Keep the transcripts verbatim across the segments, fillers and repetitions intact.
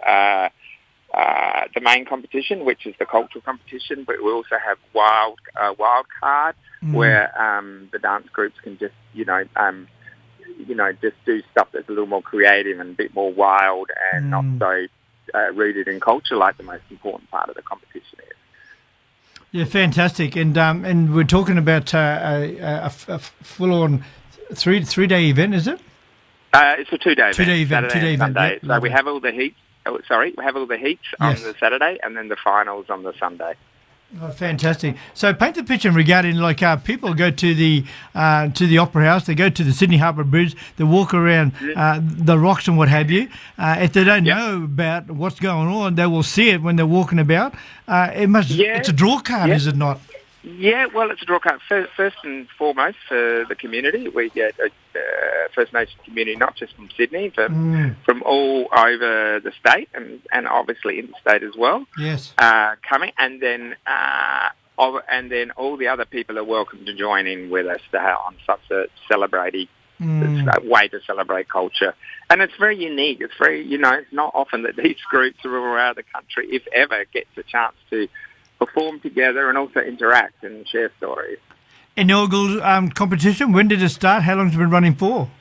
uh, uh, the main competition, which is the cultural competition, but we also have wild uh, wild card, mm. where um, the dance groups can just, you know, um, you know, just do stuff that's a little more creative and a bit more wild and mm. not so uh, rooted in culture, like the most important part of the competition is. Yeah, fantastic. And um, and we're talking about uh, a, a, a full-on three three day event, is it? Uh, it's a two-day two event. Day event. Saturday two-day and event. Sunday. Yep, so lovely. we have all the heats. Oh, sorry, we have all the heats yes. on the Saturday, and then the finals on the Sunday. Oh, fantastic! So, paint the picture regarding like uh, people go to the uh, to the Opera House, they go to the Sydney Harbour Bridge, they walk around uh, the rocks and what have you. Uh, if they don't yep. know about what's going on, they will see it when they're walking about. Uh, it must. Yeah. It's a draw card, yep. is it not? Yeah, well, it's a draw card. First, first and foremost, for the community, we get a uh, First Nation community, not just from Sydney, but mm. from all over the state and, and obviously interstate as well. Yes, uh, coming, and then uh, of, and then all the other people are welcome to join in with us to have on such a celebrating mm. way to celebrate culture. And it's very unique. It's very, you know, it's not often that these groups are all around the country, if ever, gets a chance to perform together and also interact and share stories. Inaugural um, competition, when did it start? How long has it been running for?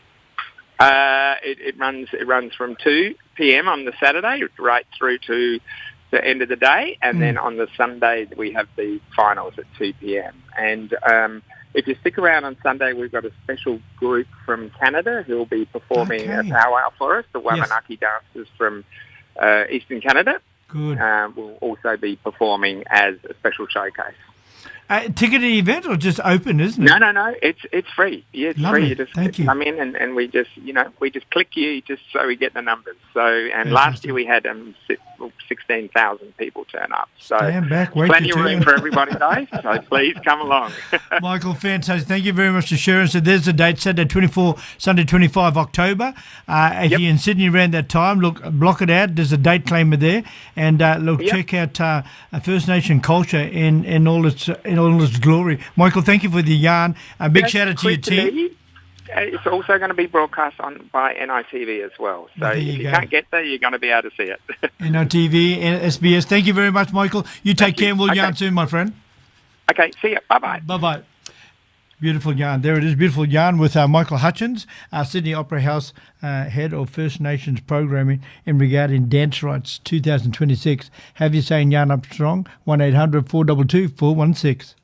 Uh, it, it runs it runs from two p.m. on the Saturday right through to the end of the day, and mm. then on the Sunday we have the finals at two p.m. And um, if you stick around on Sunday, we've got a special group from Canada who will be performing okay. a powwow for us, the yes. Wabanaki dancers from uh, Eastern Canada. Good. Um, will also be performing as a special showcase. Uh, ticketed event or just open, isn't it? No, no, no. It's it's free. Yeah, it's Lovely. free. You just Thank you. come in and, and we just, you know, we just click you just so we get the numbers. So, and last year we had um sixteen thousand people turn up. So stand back, wait plenty your of room turn. for everybody today. So please come along. Michael, fantastic. Thank you very much for sharing. So there's the date, Saturday twenty-fourth, Sunday twenty-fifth October. Uh, if yep. you're in Sydney around that time, look, block it out. There's a date claimer there, and uh, look, yep. check out uh, First Nation culture in, in all its in all its glory. Michael, thank you for the yarn. A big That's shout out to your team. Me. It's also going to be broadcast on by N I T V as well. So you if you go. can't get there, you're going to be able to see it. N I T V, S B S. Thank you very much, Michael. You take Thank care you. and we'll Okay. yarn soon, my friend. Okay, see you. Bye-bye. Bye-bye. Beautiful yarn. There it is, beautiful yarn with uh, Michael Hutchins, our Sydney Opera House uh, head of First Nations programming in regarding Dance Rights twenty twenty-six. Have you saying yarn up strong? one eight hundred four two two four one six.